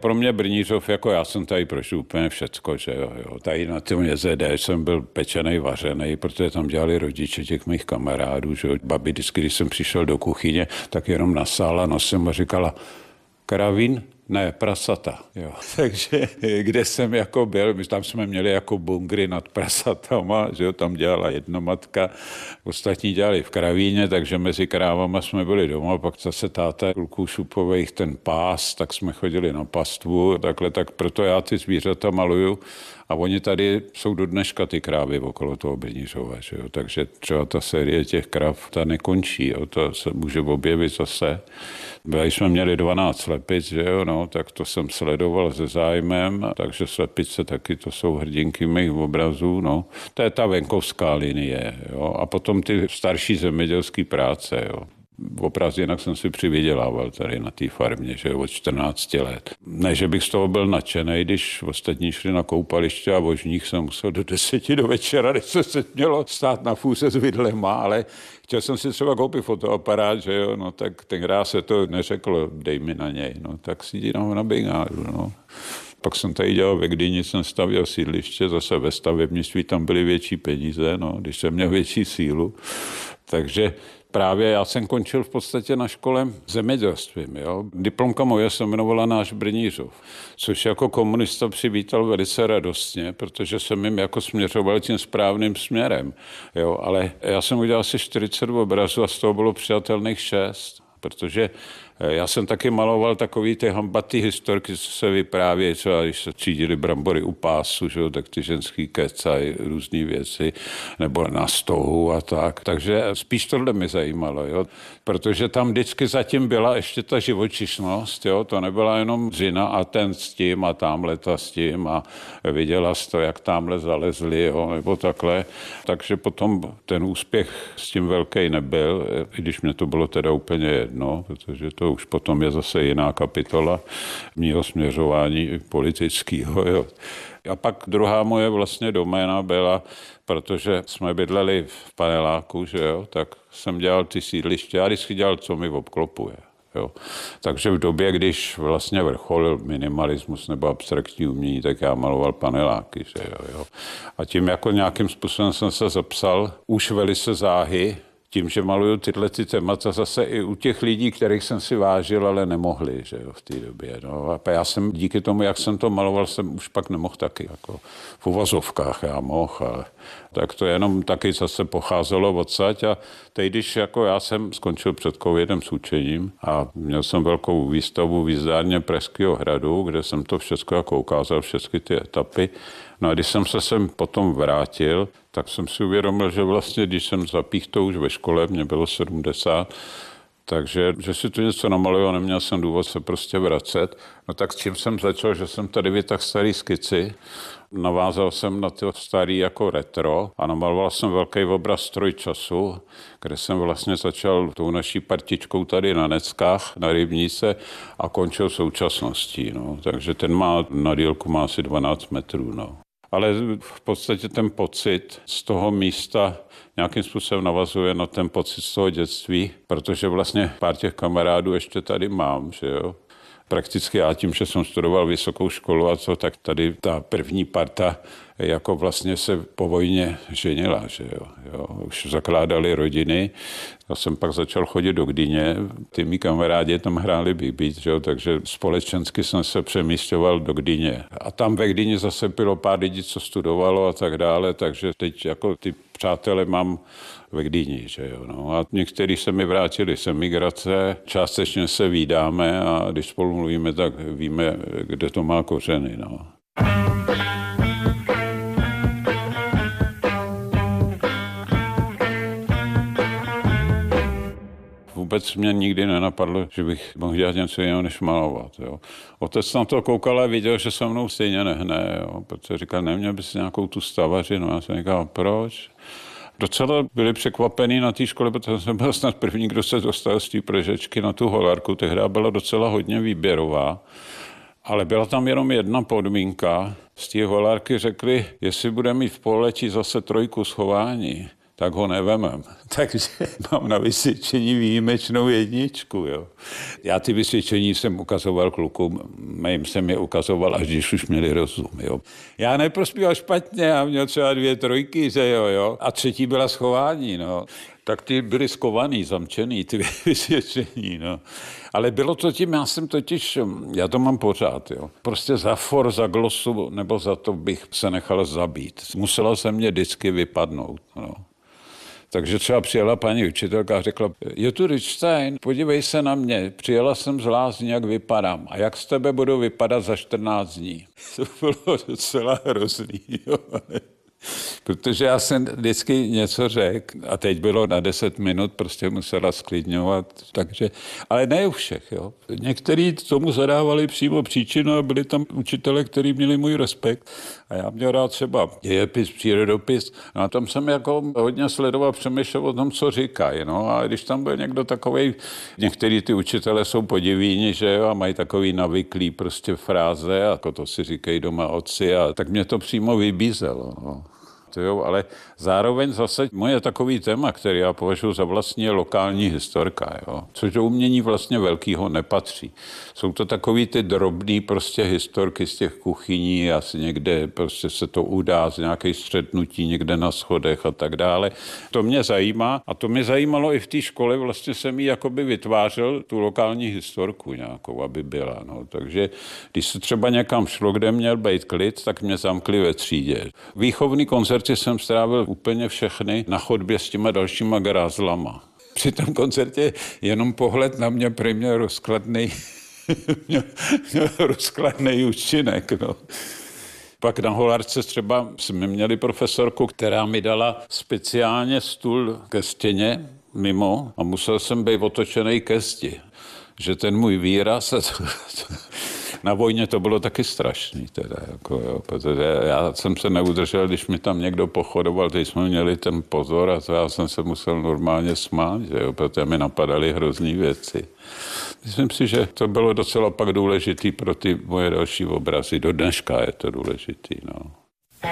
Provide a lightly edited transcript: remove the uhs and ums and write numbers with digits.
Pro mě Brnířov, jako já jsem tady prošel úplně všecko, že jo. Tady na tom JZD jsem byl pečenej, vařenej, protože tam dělali rodiče těch mých kamarádů, že jo. Babi vždycky, když jsem přišel do kuchyně, tak jenom nasála nosem a říkala, kravín? Ne, prasata, jo. Takže kde jsem jako byl, my tam jsme měli jako bunkry nad prasatama, že jo, tam dělala jedna matka, ostatní dělali v kravíně, takže mezi krávama jsme byli doma, pak zase táta kluků šupových ten pás, tak jsme chodili na pastvu, takhle, tak proto já ty zvířata maluju a oni tady jsou do dneška ty krávy okolo toho Brnířova, že jo, takže třeba ta série těch krav, ta nekončí, jo, to se může objevit zase. Když jsme měli 12 slepic, že jo, no, tak to jsem sledoval se zájmem, takže slepice taky to jsou hrdinky mých obrazů, no. To je ta venkovská linie, jo, a potom ty starší zemědělské práce, jo. Obraz jinak jsem si přivydělával tady na té farmě, že od 14 let. Ne, že bych z toho byl nadšenej, když ostatní šli na koupaliště a vožník jsem musel do 10 do večera, když se mělo stát na fůze s vidlema, ale chtěl jsem si třeba koupit fotoaparát, že jo, no tak tenkrát se to neřeklo, dej mi na něj, no tak si dám na brigádu, no. Pak jsem tady dělal ve Gdyni, jsem stavěl sídliště, zase ve stavebnictví tam byly větší peníze, no, když jsem měl větší sílu, takže právě já jsem končil v podstatě na škole zemědělstvím. Jo. Diplomka moje se jmenovala Náš Brnířov, což jako komunista přivítal velice radostně, protože jsem jim jako směřoval tím správným směrem. Jo. Ale já jsem udělal asi 40 obrazů a z toho bylo přijatelných 6, protože já jsem taky maloval takový ty hambatý historky, co se vyprávějí, třeba když se třídili brambory u pásu, že jo, tak ty ženský kecají různý věci, nebo na stohu a tak. Takže spíš tohle mi zajímalo, jo, protože tam vždycky zatím byla ještě ta živočišnost, jo, to nebyla jenom dřina a ten s tím a tamhle ta s tím a viděla jsi to, jak tamhle zalezli, jo, nebo takhle. Takže potom ten úspěch s tím velký nebyl, i když mě to bylo teda úplně jedno, protože to už potom je zase jiná kapitola mýho směřování politického. Jo. A pak druhá moje vlastně doména byla, protože jsme bydleli v paneláku, že jo, tak jsem dělal ty sídliště a vždycky dělal, co mi obklopuje. Jo. Takže v době, když vlastně vrcholil minimalismus nebo abstraktní umění, tak já maloval paneláky. Že jo. A tím jako nějakým způsobem jsem se zapsal už velice záhy, tím, že maluju tyhle témata zase i u těch lidí, kterých jsem si vážil, ale nemohli, že jo, v té době. No. A já jsem díky tomu, jak jsem to maloval, jsem už pak nemohl taky, jako v uvazovkách já mohl, ale tak to jenom taky zase pocházelo odsaď a teď, když jako já jsem skončil před covidem s učením a měl jsem velkou výstavu v jízdárně Pražského hradu, kde jsem to všechno jako ukázal, všechny ty etapy. No a když jsem se sem potom vrátil, tak jsem si uvědomil, že vlastně, když jsem zapích to už ve škole, mě bylo 70, takže že si tu něco namaluju a neměl jsem důvod se prostě vracet. No tak s čím jsem začal, že jsem tady vytáhl starý skici, navázal jsem na to starý jako retro a namaloval jsem velký obraz Stroj času, kde jsem vlastně začal tou naší partičkou tady na Neckách, na Rybníce a končil současností. No. Takže ten má na délku má asi 12 metrů. No. Ale v podstatě ten pocit z toho místa nějakým způsobem navazuje na ten pocit z toho dětství, protože vlastně pár těch kamarádů ještě tady mám, že jo. Prakticky já tím, že jsem studoval vysokou školu a co, tak tady ta první parta jako vlastně se po vojně ženila, že jo. Už zakládali rodiny. Já jsem pak začal chodit do Gdyně, ty mý kamarádi tam hráli Big, že jo, takže společensky jsem se přemísťoval do Gdyně. A tam ve Gdyni zase bylo pár lidí, co studovalo a tak dále, takže teď jako ty přátelé mám ve Gdyni, že jo, no. A někteří se mi vrátili z emigrace, částečně se vídáme a když spolu mluvíme, tak víme, kde to má kořeny, no. Vůbec mě nikdy nenapadlo, že bych mohl dělat něco jiného, než malovat. Jo. Otec na to koukal a viděl, že se mnou stejně nehne, jo, protože říkal, neměl bys nějakou tu stavařinu. Já jsem říkal, proč? Docela byli překvapení na té škole, protože jsem byl snad první, kdo se dostal z té Pražečky na tu holarku. Tehdy byla docela hodně výběrová, ale byla tam jenom jedna podmínka. Z té holarky řekli, jestli bude mít v poletí zase 3 schování, tak ho nevemem. Takže mám na vysvědčení výjimečnou 1. Jo. Já ty vysvědčení jsem ukazoval klukům, mým jsem je ukazoval, až když už měli rozum. Jo. Já neprospíval špatně, já měl třeba 2 trojky, že jo. A 3. byla schování, no. Tak ty byly skovaný, zamčený, ty vysvědčení, no. Ale bylo to tím, já to mám pořád, jo. Prostě za for, za glosu, nebo za to bych se nechal zabít. Musela se mě vždycky vypadnout, no. Takže třeba přijela paní učitelka a řekla, je tu Richtstein, podívej se na mě, přijela jsem z Lázní, jak vypadám. A jak z tebe budu vypadat za 14 dní? To bylo docela hrozný, jo. Protože já jsem vždycky něco řekl a teď bylo na 10 minut, prostě musela sklidňovat, takže, ale ne u všech, jo. Někteří tomu zadávali přímo příčinu a byli tam učitelé, kteří měli můj respekt a já měl rád třeba dějepis, přírodopis, no a tam jsem jako hodně sledoval, přemýšlel o tom, co říkají, no a když tam byl někdo takovej, některý ty učitelé jsou podivíni, že jo, a mají takový navyklý prostě fráze, jako to si říkají doma otci, a tak mě to přímo vybízelo, no. Jo, ale zároveň zase moje takový téma, který já považuji za vlastně lokální historka, jo, což do umění vlastně velkýho nepatří. Jsou to takový ty drobný prostě historky z těch kuchyní, asi někde prostě se to udá z nějaké střetnutí někde na schodech a tak dále. To mě zajímá a to mě zajímalo i v té škole, vlastně jsem jí jakoby vytvářel tu lokální historku nějakou, aby byla. No. Takže když se třeba někam šlo, kde měl být klid, tak mě zamkli ve třídě. Výchovný koncert jsem strávil úplně všechny na chodbě s těma dalšíma grázlama. Při tom koncertě jenom pohled na mě měl rozkladný účinek. No. Pak na Holarce třeba jsme měli profesorku, která mi dala speciálně stůl ke stěně mimo a musel jsem být otočený ke zdi. Že ten můj výraz... Na vojně to bylo taky strašný, teda, jako, jo, protože já jsem se neudržel, když mi tam někdo pochodoval, teď jsme měli ten pozor a to já jsem se musel normálně smát, že jo, protože mi napadaly hrozný věci. Myslím si, že to bylo docela pak důležitý pro ty moje další obrazy. Do dneška je to důležitý, no.